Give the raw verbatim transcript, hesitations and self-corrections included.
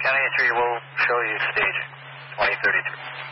County entry will show you stage twenty thirty-three.